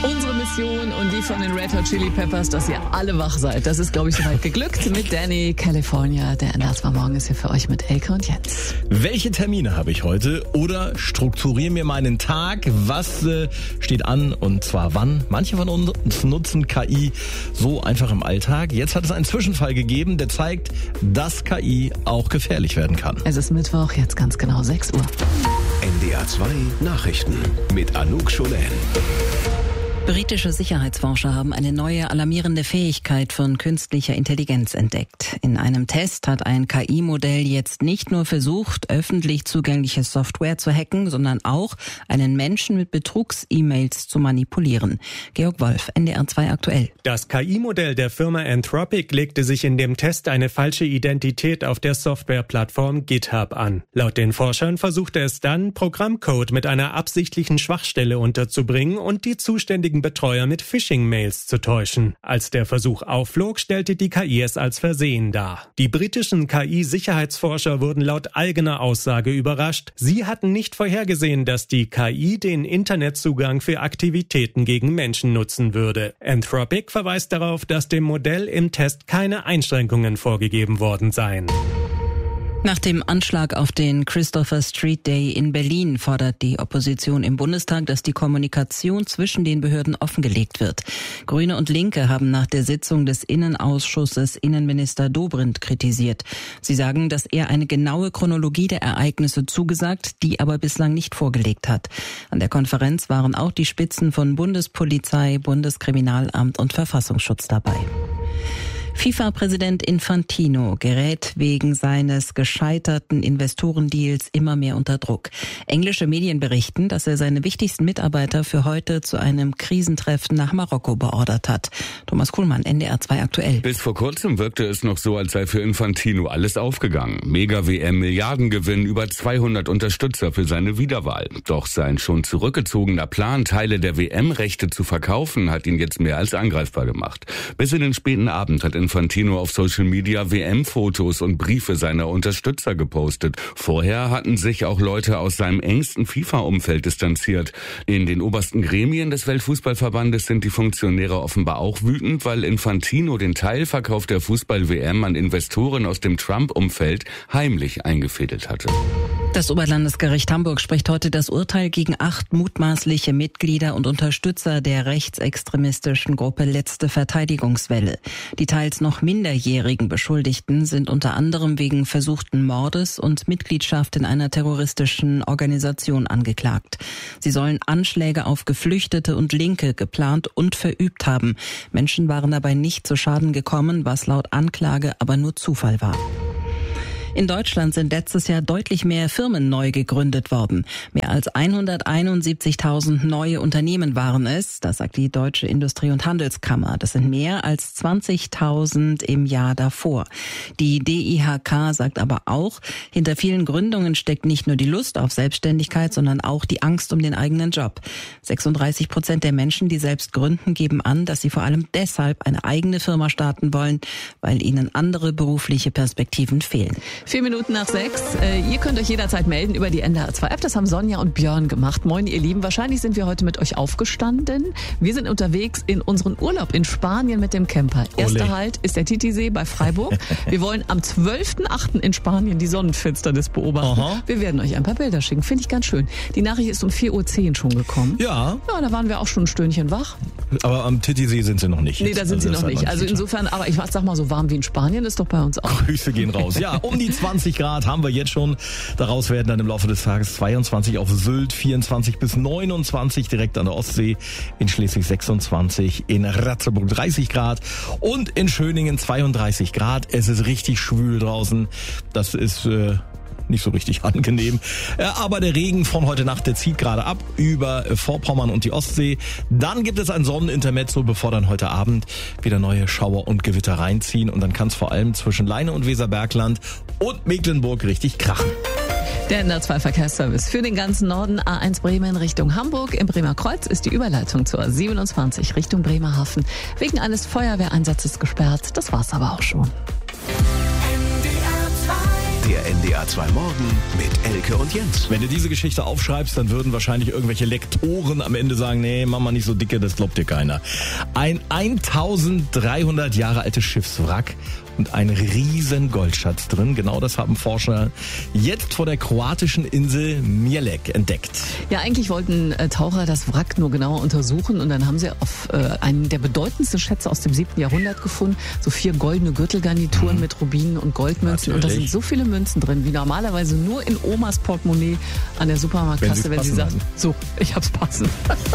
Unsere Mission und die von den Red Hot Chili Peppers, dass ihr alle wach seid. Das ist, glaube ich, soweit geglückt mit Danny California. Der NDR 2 Morgen ist hier für euch mit Elke und Jens. Welche Termine habe ich heute? Oder strukturiere mir meinen Tag? Was steht an und zwar wann? Manche von uns nutzen KI so einfach im Alltag. Jetzt hat es einen Zwischenfall gegeben, der zeigt, dass KI auch gefährlich werden kann. Es ist Mittwoch, jetzt ganz genau 6 Uhr. NDR 2 Nachrichten mit Anouk Scholen. Britische Sicherheitsforscher haben eine neue alarmierende Fähigkeit von künstlicher Intelligenz entdeckt. In einem Test hat ein KI-Modell jetzt nicht nur versucht, öffentlich zugängliche Software zu hacken, sondern auch einen Menschen mit Betrugs-E-Mails zu manipulieren. Georg Wolf, NDR 2 aktuell. Das KI-Modell der Firma Anthropic legte sich in dem Test eine falsche Identität auf der Softwareplattform GitHub an. Laut den Forschern versuchte es dann, Programmcode mit einer absichtlichen Schwachstelle unterzubringen und die zuständigen Betreuer mit Phishing-Mails zu täuschen. Als der Versuch aufflog, stellte die KI es als Versehen dar. Die britischen KI-Sicherheitsforscher wurden laut eigener Aussage überrascht. Sie hatten nicht vorhergesehen, dass die KI den Internetzugang für Aktivitäten gegen Menschen nutzen würde. Anthropic verweist darauf, dass dem Modell im Test keine Einschränkungen vorgegeben worden seien. Nach dem Anschlag auf den Christopher Street Day in Berlin fordert die Opposition im Bundestag, dass die Kommunikation zwischen den Behörden offengelegt wird. Grüne und Linke haben nach der Sitzung des Innenausschusses Innenminister Dobrindt kritisiert. Sie sagen, dass er eine genaue Chronologie der Ereignisse zugesagt, die aber bislang nicht vorgelegt hat. An der Konferenz waren auch die Spitzen von Bundespolizei, Bundeskriminalamt und Verfassungsschutz dabei. FIFA-Präsident Infantino gerät wegen seines gescheiterten Investorendeals immer mehr unter Druck. Englische Medien berichten, dass er seine wichtigsten Mitarbeiter für heute zu einem Krisentreffen nach Marokko beordert hat. Thomas Kuhlmann, NDR 2 aktuell. Bis vor kurzem wirkte es noch so, als sei für Infantino alles aufgegangen. Mega-WM, Milliardengewinn, über 200 Unterstützer für seine Wiederwahl. Doch sein schon zurückgezogener Plan, Teile der WM-Rechte zu verkaufen, hat ihn jetzt mehr als angreifbar gemacht. Bis in den späten Abend hat Infantino auf Social Media WM-Fotos und Briefe seiner Unterstützer gepostet. Vorher hatten sich auch Leute aus seinem engsten FIFA-Umfeld distanziert. In den obersten Gremien des Weltfußballverbandes sind die Funktionäre offenbar auch wütend, weil Infantino den Teilverkauf der Fußball-WM an Investoren aus dem Trump-Umfeld heimlich eingefädelt hatte. Das Oberlandesgericht Hamburg spricht heute das Urteil gegen 8 mutmaßliche Mitglieder und Unterstützer der rechtsextremistischen Gruppe Letzte Verteidigungswelle. Die teils noch minderjährigen Beschuldigten sind unter anderem wegen versuchten Mordes und Mitgliedschaft in einer terroristischen Organisation angeklagt. Sie sollen Anschläge auf Geflüchtete und Linke geplant und verübt haben. Menschen waren dabei nicht zu Schaden gekommen, was laut Anklage aber nur Zufall war. In Deutschland sind letztes Jahr deutlich mehr Firmen neu gegründet worden. Mehr als 171.000 neue Unternehmen waren es, das sagt die Deutsche Industrie- und Handelskammer. Das sind mehr als 20.000 im Jahr davor. Die DIHK sagt aber auch, hinter vielen Gründungen steckt nicht nur die Lust auf Selbstständigkeit, sondern auch die Angst um den eigenen Job. 36% der Menschen, die selbst gründen, geben an, dass sie vor allem deshalb eine eigene Firma starten wollen, weil ihnen andere berufliche Perspektiven fehlen. 4 Minuten nach 6. Ihr könnt euch jederzeit melden über die NDR 2 App. Das haben Sonja und Björn gemacht. Moin, ihr Lieben. Wahrscheinlich sind wir heute mit euch aufgestanden. Wir sind unterwegs in unseren Urlaub in Spanien mit dem Camper. Erster Halt ist der Titisee bei Freiburg. Wir wollen am 12.8. in Spanien die Sonnenfinsternis beobachten. Aha. Wir werden euch ein paar Bilder schicken. Finde ich ganz schön. Die Nachricht ist um 4.10 Uhr schon gekommen. Ja. Ja, da waren wir auch schon ein Stündchen wach. Aber am Titisee sind sie noch nicht. Nee, da sind sie noch nicht. Also insofern, aber ich sag mal, so warm wie in Spanien ist doch bei uns auch. Grüße gehen raus. Ja, um die 20 Grad haben wir jetzt schon. Daraus werden dann im Laufe des Tages 22 auf Sylt, 24 bis 29 direkt an der Ostsee, in Schleswig 26, in Ratzeburg 30 Grad und in Schöningen 32 Grad. Es ist richtig schwül draußen. Das ist nicht so richtig angenehm. Aber der Regen von heute Nacht, der zieht gerade ab über Vorpommern und die Ostsee. Dann gibt es ein Sonnenintermezzo, bevor dann heute Abend wieder neue Schauer und Gewitter reinziehen. Und dann kann es vor allem zwischen Leine und Weserbergland und Mecklenburg richtig krachen. Der NDR 2 Verkehrsservice für den ganzen Norden. A1 Bremen Richtung Hamburg. Im Bremer Kreuz ist die Überleitung zur A27 Richtung Bremerhaven wegen eines Feuerwehreinsatzes gesperrt. Das war's aber auch schon. Der NDR 2 Morgen mit Elke und Jens. Wenn du diese Geschichte aufschreibst, dann würden wahrscheinlich irgendwelche Lektoren am Ende sagen, nee, mach mal nicht so dicke, das glaubt dir keiner. Ein 1300 Jahre altes Schiffswrack und ein riesen Goldschatz drin. Genau das haben Forscher jetzt vor der kroatischen Insel Mljet entdeckt. Ja, eigentlich wollten Taucher das Wrack nur genauer untersuchen und dann haben sie auf einen der bedeutendsten Schätze aus dem 7. Jahrhundert gefunden. So 4 goldene Gürtelgarnituren mit Rubinen und Goldmünzen. Und da sind so viele Münzen drin, wie normalerweise nur in Omas Portemonnaie an der Supermarktkasse, wenn sie sagt, so, ich hab's passend.